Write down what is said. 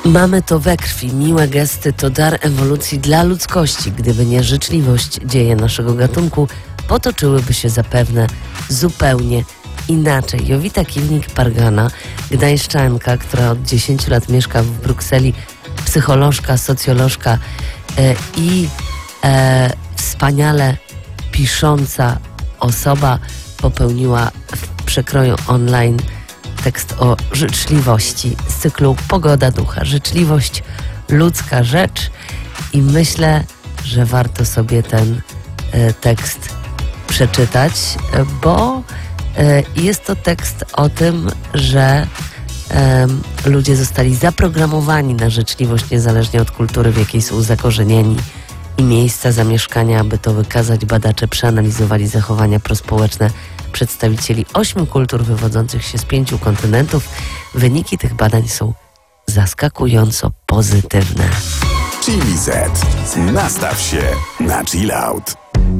Mamy to we krwi. Miłe gesty to dar ewolucji dla ludzkości. Gdyby nie życzliwość, dzieje naszego gatunku potoczyłyby się zapewne zupełnie inaczej. Jowita Kiwnik-Pargana, gdańszczanka, która od 10 lat mieszka w Brukseli, psycholożka, socjolożka i wspaniale pisząca osoba, popełniła w przekroju online tekst o życzliwości z cyklu Pogoda ducha. Życzliwość, ludzka rzecz i myślę, że warto sobie ten tekst przeczytać, bo jest to tekst o tym, że ludzie zostali zaprogramowani na życzliwość niezależnie od kultury, w jakiej są zakorzenieni i miejsca zamieszkania. Aby to wykazać, badacze przeanalizowali zachowania prospołeczne przedstawicieli 8 kultur wywodzących się z 5 kontynentów. Wyniki tych badań są zaskakująco pozytywne. Chili Z. Nastaw się na chill out.